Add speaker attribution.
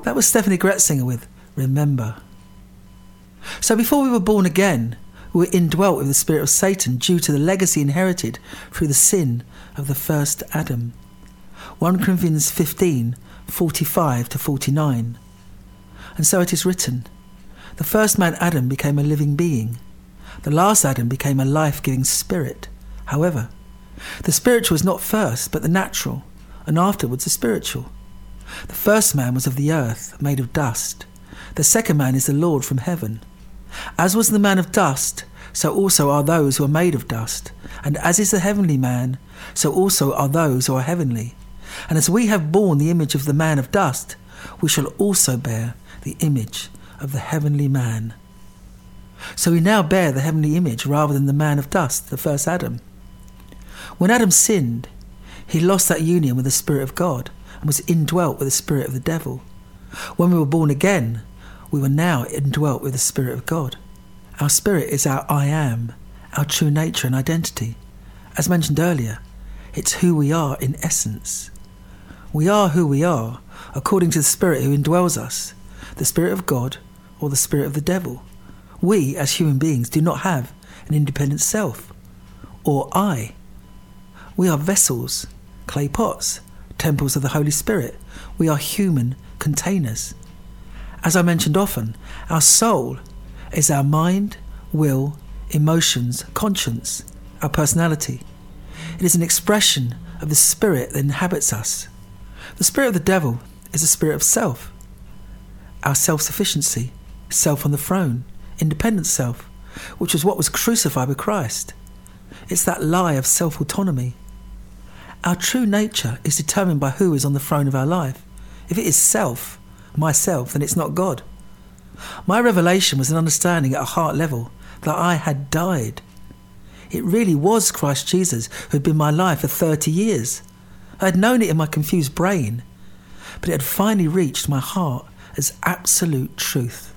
Speaker 1: That was Stephanie Gretzinger with Remember. So before we were born again, we were indwelt with the spirit of Satan due to the legacy inherited through the sin of the first Adam. 1 Corinthians 15:45-49. And so it is written, the first man Adam became a living being. The last Adam became a life-giving spirit. However, the spiritual was not first, but the natural, and afterwards the spiritual. The first man was of the earth, made of dust. The second man is the Lord from heaven. As was the man of dust, so also are those who are made of dust. And as is the heavenly man, so also are those who are heavenly. And as we have borne the image of the man of dust, we shall also bear the image of the heavenly man. So we now bear the heavenly image rather than the man of dust, the first Adam. When Adam sinned, he lost that union with the Spirit of God and was indwelt with the spirit of the devil. When we were born again, we were now indwelt with the Spirit of God. Our spirit is our I am, our true nature and identity. As mentioned earlier, it's who we are in essence. We are who we are according to the Spirit who indwells us, the Spirit of God or the Spirit of the devil. We, as human beings, do not have an independent self, or I. We are vessels, clay pots, temples of the Holy Spirit. We are human containers. As I mentioned often, our soul is our mind, will, emotions, conscience, our personality. It is an expression of the spirit that inhabits us. The spirit of the devil is the spirit of self, our self-sufficiency, self on the throne, independent self, which is what was crucified with Christ. It's that lie of self-autonomy. Our true nature is determined by who is on the throne of our life. If it is self, myself, then it's not God. My revelation was an understanding at a heart level that I had died. It really was Christ Jesus who had been my life for 30 years. I had known it in my confused brain, but it had finally reached my heart as absolute truth.